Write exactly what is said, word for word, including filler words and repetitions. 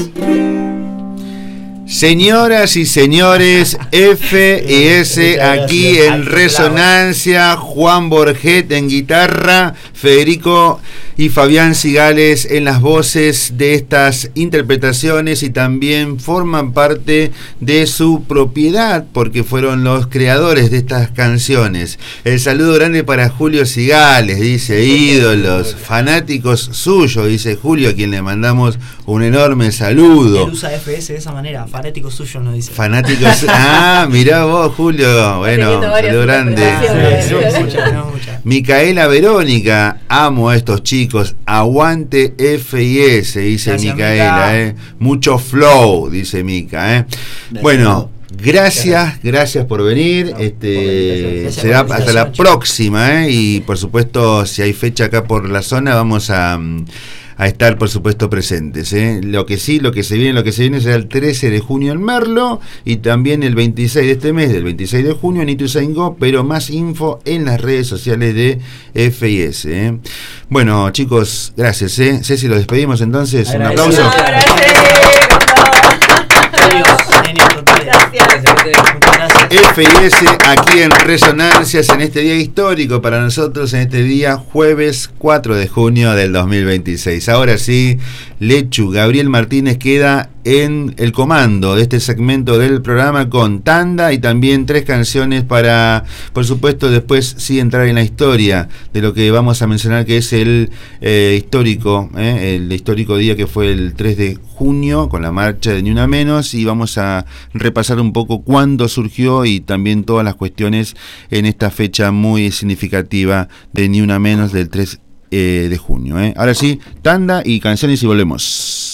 Señoras y señores, F y S aquí en Resonancia, Juan Borget en guitarra, Federico y Fabián Cigales en las voces de estas interpretaciones, y también forman parte de su propiedad porque fueron los creadores de estas canciones. El saludo grande para Julio Cigales, dice, ídolos, fanáticos suyos, dice Julio, a quien le mandamos un enorme saludo. Él usa F S de esa manera, fanático suyo, no dice. Fanáticos, ah, mirá vos, Julio, bueno, saludo grande. Sí, sí, mucha, no, mucha. Micaela Verónica, amo a estos chicos, aguante F y S, dice Gracias, Micaela, Mica. eh. Mucho flow, dice Mica, eh. Bueno, gracias, gracias por venir. Este gracias será por hasta la próxima, eh. Y por supuesto, si hay fecha acá por la zona, vamos a a estar por supuesto presentes, ¿eh? Lo que sí, lo que se viene, lo que se viene será el trece de junio en Merlo, y también el veintiséis de este mes, del veintiséis de junio en Ituzaingó, pero más info en las redes sociales de F y S, ¿eh? Bueno, chicos, gracias, ¿eh? Ceci, lo despedimos entonces. Un aplauso. No, gracias. F y S aquí en Resonancias en este día histórico para nosotros, en este día jueves cuatro de junio del dos mil veintiséis. Ahora sí, Lechu, Gabriel Martínez queda en el comando de este segmento del programa con tanda y también tres canciones para, por supuesto, después sí entrar en la historia de lo que vamos a mencionar, que es el eh, histórico, eh, el histórico día que fue el tres de junio con la marcha de Ni Una Menos, y vamos a repasar un poco cuándo surgió y también todas las cuestiones en esta fecha muy significativa de Ni Una Menos del tres de junio. Eh. Ahora sí, tanda y canciones y volvemos.